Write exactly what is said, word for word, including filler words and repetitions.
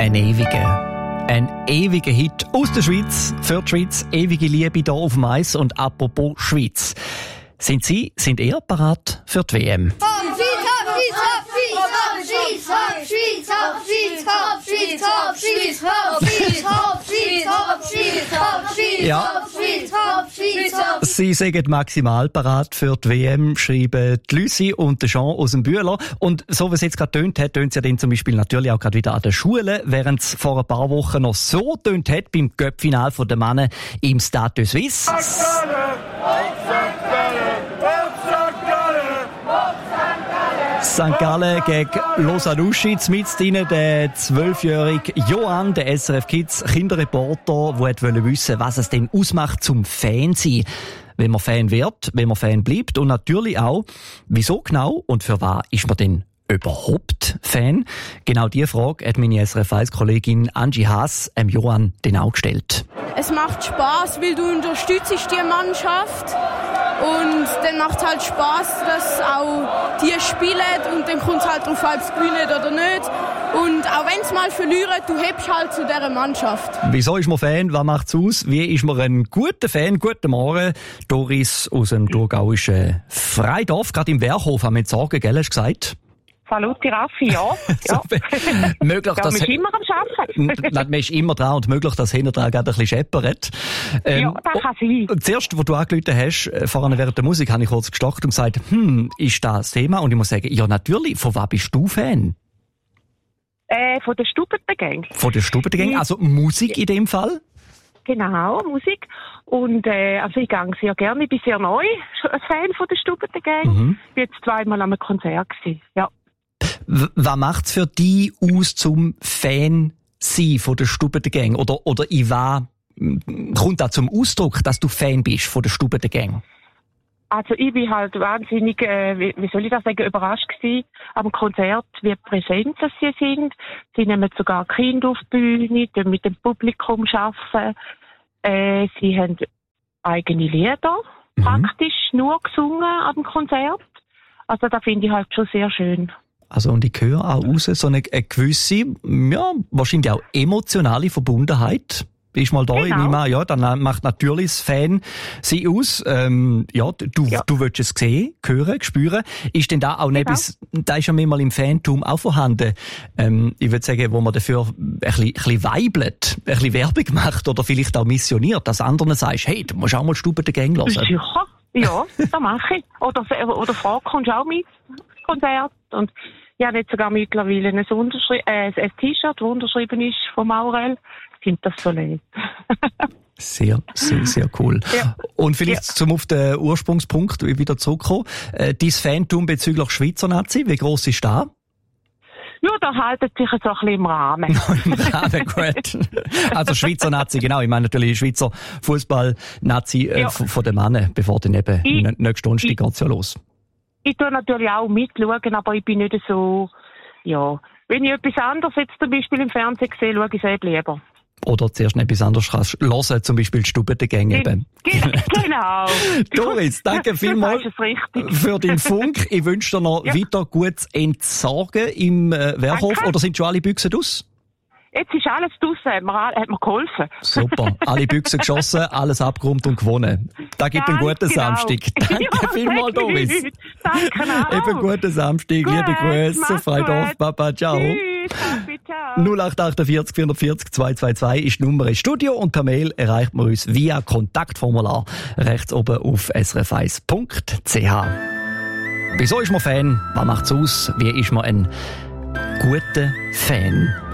Ein ewiger. Ein ewiger Hit aus der Schweiz, für die Schweiz, ewige Liebe hier auf dem Eis. Und apropos Schweiz. Sind Sie, sind ihr parat für die W M? Ja, Sie sind maximal parat für die W M, schreiben die Lucy und der Jean aus dem Bühler. Und so wie es jetzt gerade tönt hat, tönt es ja dann zum Beispiel natürlich auch gerade wieder an der Schule, während es vor ein paar Wochen noch so tönt hat beim Cup-Final der Männer im Stade de Suisse. Sankt Gallen gegen Lausanne-Uschi, mit ihnen der zwölfjährige Johann, der S R F Kids Kinderreporter, der wissen wollte, was es denn ausmacht zum Fan sein. Wenn man Fan wird, wenn man Fan bleibt und natürlich auch, wieso genau und für was ist man denn überhaupt Fan? Genau diese Frage hat meine S R F eins-Kollegin Angie Haas ähm, Johann den auch gestellt. Es macht Spaß, weil du unterstützt die Mannschaft. Und dann macht es halt Spaß, dass auch die spielen und dann kommt es halt darauf an, ob sie gewinnen oder nicht. Und auch wenn sie mal verlieren, du hebst halt zu dieser Mannschaft. Wieso ist man Fan? Was macht es aus? Wie ist man ein guter Fan? Guten Morgen, Doris aus dem thurgauischen Freidorf, gerade im Werkhof, haben wir jetzt sagen, gell, hast du gesagt? Saluti Raffi, ja. ja. möglich, ja, dass man ist immer am Arbeiten. Man ist immer dran und möglich, dass hinter dran gerade ein bisschen scheppert. Ähm, ja, das kann sein. Zuerst, wo du angerufen hast, vorhin während der Musik, habe ich kurz gestockt und gesagt, hm, ist das das Thema? Und ich muss sagen, ja natürlich, von was bist du Fan? Äh, von der Stubentengang. Von der Stubentengang, also Musik in dem Fall? Genau, Musik. Und äh, also ich gehe sehr gerne, ich bin sehr neu, ein Fan von der Stubentengang. Mhm. Ich bin jetzt zweimal an einem Konzert gewesen, ja. W- was macht es für dich aus zum Fan sein von der Stubentengang? Oder, oder in was kommt da zum Ausdruck, dass du Fan bist von der Stubentengang? Also ich bin halt wahnsinnig, äh, wie, wie soll ich das sagen, überrascht gewesen am Konzert, wie präsent dass sie sind. Sie nehmen sogar Kinder auf die Bühne, die mit dem Publikum arbeiten. Äh, sie haben eigene Lieder, mhm. praktisch nur gesungen am Konzert. Also das finde ich halt schon sehr schön. Also und ich höre auch raus, so eine, eine gewisse, ja, wahrscheinlich auch emotionale Verbundenheit. Ist mal da, genau. Ich nehme an, ja, dann macht natürlich das Fan sie aus. Ähm, ja, du, ja. du willst es sehen, hören, spüren. Ist denn da auch genau. etwas, da ist ja manchmal im Fantum auch vorhanden, ähm, ich würde sagen, wo man dafür ein bisschen, ein bisschen weibelt, ein bisschen Werbung macht oder vielleicht auch missioniert, dass anderen sagst, hey, du musst auch mal Stubentengang hören. Sicher, ja, das mache ich. Oder, oder frag, kommst du auch mit ins Konzert? Und ich habe jetzt sogar mittlerweile ein, Unterschri- äh, ein T-Shirt, das unterschrieben ist von Maurel. Ich finde das so nett. Sehr, sehr, sehr cool. Ja. Und vielleicht ja. zum auf den Ursprungspunkt wieder zurückkommen. Äh, dein Fantum bezüglich Schweizer Nazi, wie gross ist das? Ja, da haltet sich so ein bisschen im Rahmen. Im Rahmen, gut. Also Schweizer Nazi, genau. Ich meine natürlich Schweizer Fußball-Nazi äh, ja. von, von den Männern, bevor dann eben ich, nächste Stunde geht es ja los. Ich tue natürlich auch mitschauen, aber ich bin nicht so, ja. Wenn ich etwas anderes jetzt zum Beispiel im Fernsehen sehe, schaue ich es eben lieber. Oder zuerst etwas anderes kannst hören, zum Beispiel die Stubentengänge eben. Genau. Doris, danke vielmals für den Funk. Ich wünsche dir noch ja. weiter gutes Entsorgen im äh, Werkhof. Danke. Oder sind schon alle Büchsen aus? Jetzt ist alles draussen, hat mir, hat mir geholfen. Super, alle Büchsen geschossen, alles abgeräumt und gewonnen. Da gibt einen guten genau. Samstag. Danke ja, vielmals, Doris. Danke auch. Eben guten Samstag, gut, liebe Grüße, Freidorf, Papa, ciao. Tschüss, ciao. null acht achtundvierzig vierundvierzig zweihundertzweiundzwanzig ist die Nummer im Studio und per Mail erreicht man uns via Kontaktformular rechts oben auf s r f eins punkt c h. Wieso ist man Fan? Was macht's aus? Wie ist man ein guter Fan?